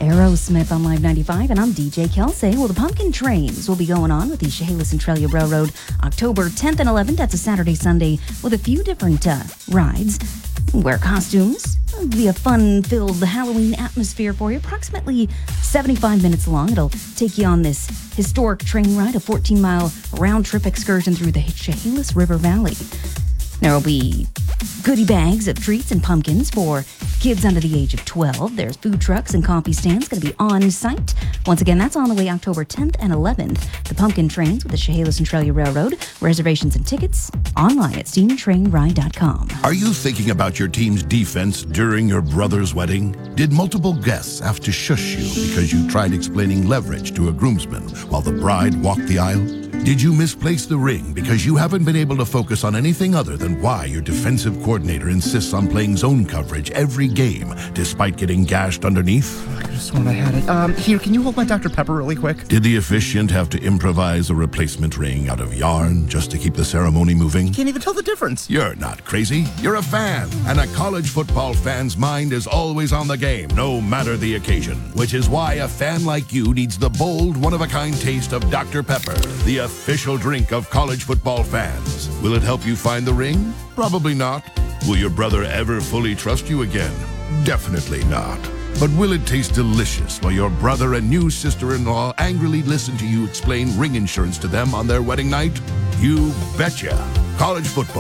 Aerosmith on Live 95, and I'm DJ Kelsey. Well, the Pumpkin Trains will be going on with the Chehalis Centralia Railroad October 10th and 11th. That's a Saturday, Sunday, with a few different rides. Wear costumes. It'll be a fun-filled Halloween atmosphere for you. Approximately 75 minutes long. It'll take you on this historic train ride, a 14-mile round-trip excursion through the Chehalis River Valley. There will be goodie bags of treats and pumpkins for kids under the age of 12. There's food trucks and coffee stands going to be on site. Once again, that's on the way October 10th and 11th. The Pumpkin Trains with the Chehalis Centralia Railroad. Reservations and tickets online at steamtrainride.com. Are you thinking about your team's defense during your brother's wedding? Did multiple guests have to shush you because you tried explaining leverage to a groomsman while the bride walked the aisle? Did you misplace the ring because you haven't been able to focus on anything other than why your defensive coordinator insists on playing zone coverage every game despite getting gashed underneath? I could have sworn I had it. Here, can you hold my Dr. Pepper really quick? Did the officiant have to improvise a replacement ring out of yarn just to keep the ceremony moving? Can't even tell the difference. You're not crazy. You're a fan. And a college football fan's mind is always on the game, no matter the occasion. Which is why a fan like you needs the bold, one-of-a-kind taste of Dr. Pepper, the official drink of college football fans. Will it help you find the ring? Probably not. Will your brother ever fully trust you again? Definitely not. But will it taste delicious while your brother and new sister-in-law angrily listen to you explain ring insurance to them on their wedding night? You betcha. College football